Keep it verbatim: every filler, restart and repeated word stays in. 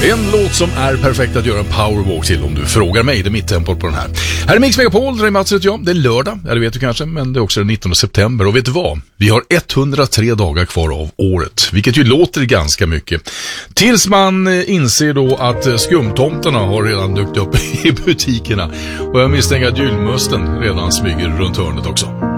En låt som är perfekt att göra en powerwalk till om du frågar mig. Det är mitt tempo på den här. Här är Mix Megapol, det är Mats och jag. Det är lördag, ja, det vet du kanske, men det är också den nittonde september. Och vet du vad? Vi har etthundratre dagar kvar av året, vilket ju låter ganska mycket. Tills man inser då att skumtomtarna har redan dykt upp i butikerna. Och jag misstänker att julmusten redan smyger runt hörnet också.